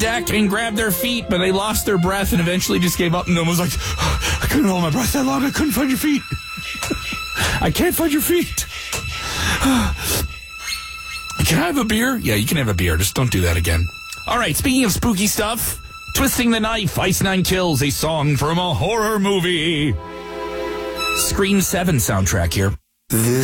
deck and grabbed their feet, but they lost their breath and eventually just gave up. And was like, I couldn't hold my breath that long. I couldn't find your feet. I can't find your feet. Can I have a beer? Yeah, you can have a beer. Just don't do that again. All right, speaking of spooky stuff, Twisting the Knife, Ice Nine Kills, a song from a horror movie. Scream 7 soundtrack here.